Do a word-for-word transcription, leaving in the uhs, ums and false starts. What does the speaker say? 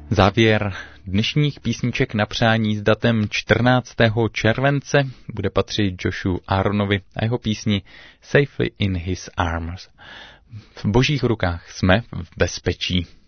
Závěr dnešních písniček na přání s datem čtrnáctého července bude patřit Joshu Aaronovi a jeho písni Safely in His Arms. V božích rukách jsme v bezpečí.